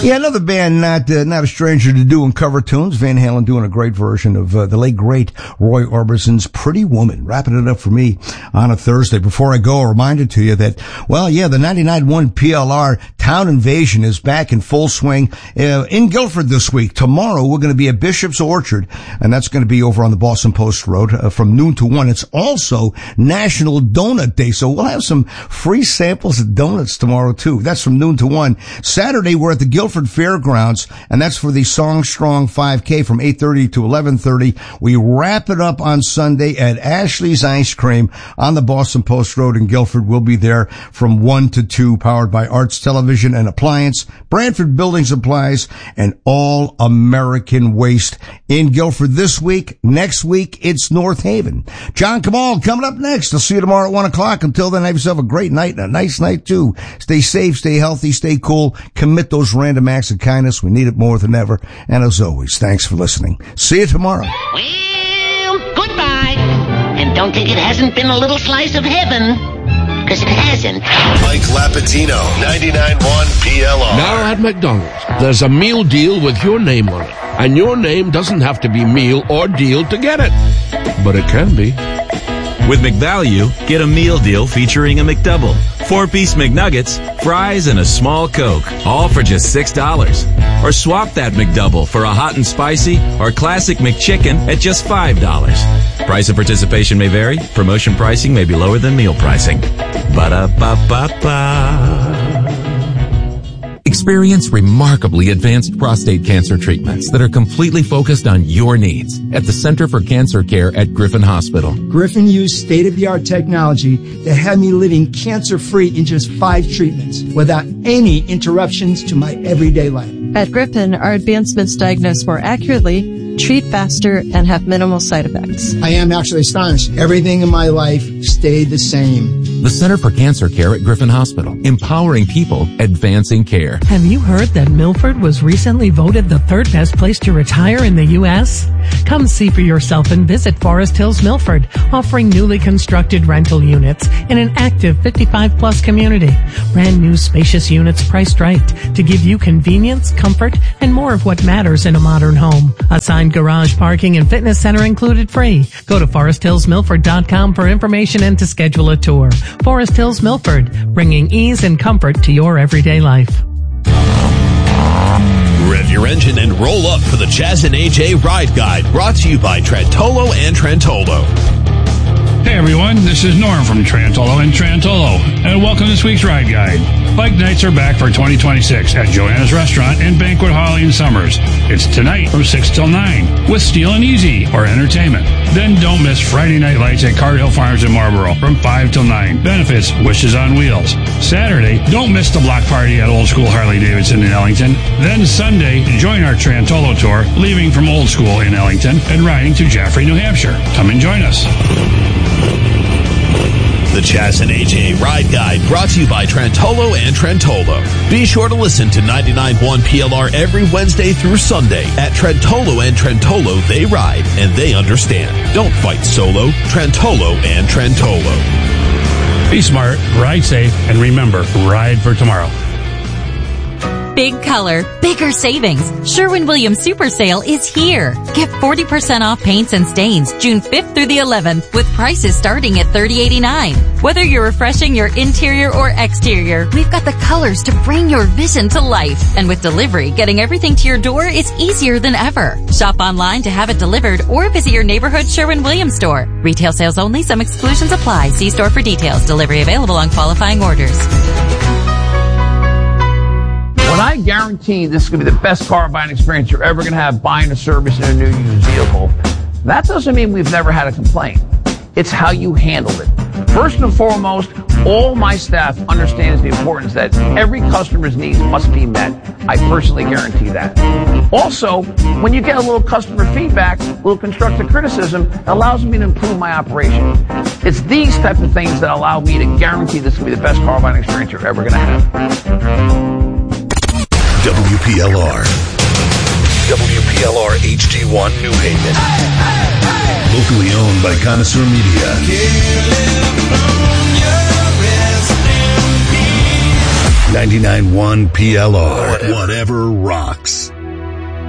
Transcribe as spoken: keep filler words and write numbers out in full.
Yeah, another band not uh, not a stranger to doing cover tunes. Van Halen doing a great version of uh, the late, great Roy Orbison's Pretty Woman. Wrapping it up for me on a Thursday. Before I go, a reminder to you that, well, yeah, the ninety-nine point one P L R Town Invasion is back in full swing uh, in Guilford this week. Tomorrow, we're going to be at Bishop's Orchard, and that's going to be over on the Boston Post Road uh, from noon to one. It's also National Donut Day, so we'll have some free samples of donuts tomorrow, too. That's from noon to one. Saturday, we're at the Guilford Fairgrounds, and that's for the Song Strong five K from eight thirty to eleven thirty. We wrap it up on Sunday at Ashley's Ice Cream on the Boston Post Road in Guilford. We'll be there from one to two, powered by Arts Television and Appliance, Brantford Building Supplies, and All American Waste in Guilford this week. Next week, it's North Haven. John Kamal coming up next. I'll see you tomorrow at one o'clock. Until then, have yourself a great night and a nice night, too. Stay safe, stay healthy, stay cool. Commit those random acts of kindness. We need it more than ever. And as always, thanks for listening. See you tomorrow. Well, goodbye. And don't think it hasn't been a little slice of heaven, because it hasn't. Mike Lapatino, ninety-nine point one P L R. Now at McDonald's, there's a meal deal with your name on it. And your name doesn't have to be meal or deal to get it. But it can be. With McValue, get a meal deal featuring a McDouble, four-piece McNuggets, fries, and a small Coke, all for just six dollars. Or swap that McDouble for a hot and spicy or classic McChicken at just five dollars. Price of participation may vary. Promotion pricing may be lower than meal pricing. Ba-da-ba-ba-ba. Experience remarkably advanced prostate cancer treatments that are completely focused on your needs at the Center for Cancer Care at Griffin Hospital. Griffin used state-of-the-art technology to have me living cancer-free in just five treatments without any interruptions to my everyday life. At Griffin, our advancements diagnose more accurately, treat faster, and have minimal side effects. I am actually astonished. Everything in my life stayed the same. The Center for Cancer Care at Griffin Hospital, empowering people, advancing care. Have you heard that Milford was recently voted the third best place to retire in the U S? Come see for yourself and visit Forest Hills Milford, offering newly constructed rental units in an active fifty-five plus community. Brand new spacious units priced right to give you convenience, comfort, and more of what matters in a modern home. Assigned garage parking and fitness center included free. Go to forest hills milford dot com for information and to schedule a tour. Forest Hills Milford, bringing ease and comfort to your everyday life. Rev your engine and roll up for the Chaz and A J Ride Guide, brought to you by Trentolo and Trentolo. Hey everyone, this is Norm from Trentolo and Trentolo, and welcome to this week's Ride Guide. Bike nights are back for twenty twenty-six at Joanna's Restaurant and Banquet Hall in Summers. It's tonight from six till nine with Steel and Easy or entertainment. Then don't miss Friday Night Lights at Cardhill Farms in Marlboro from five till nine. Benefits, Wishes on Wheels. Saturday, don't miss the block party at Old School Harley-Davidson in Ellington. Then Sunday, join our Trentolo tour, leaving from Old School in Ellington and riding to Jaffrey, New Hampshire. Come and join us. The Chaz and A J Ride Guide, brought to you by Trentolo and Trentolo. Be sure to listen to ninety-nine point one P L R every Wednesday through Sunday. At Trentolo and Trentolo, they ride and they understand. Don't fight solo. Trentolo and Trentolo. Be smart, ride safe, and remember, ride for tomorrow. Big color, bigger savings. Sherwin-Williams Super Sale is here. Get forty percent off paints and stains June fifth through the eleventh with prices starting at thirty eighty-nine. Whether you're refreshing your interior or exterior, we've got the colors to bring your vision to life. And with delivery, getting everything to your door is easier than ever. Shop online to have it delivered or visit your neighborhood Sherwin-Williams store. Retail sales only. Some exclusions apply. See store for details. Delivery available on qualifying orders. When I guarantee this is going to be the best car buying experience you're ever going to have buying a service in a new used vehicle, that doesn't mean we've never had a complaint. It's how you handled it. First and foremost, all my staff understands the importance that every customer's needs must be met. I personally guarantee that. Also, when you get a little customer feedback, a little constructive criticism, it allows me to improve my operation. It's these types of things that allow me to guarantee this will be the best car buying experience you're ever going to have. W P L R. W P L R H D one New Haven. Hey, hey, hey. Locally owned by Connoisseur Media. ninety-nine point one P L R. Whatever rocks.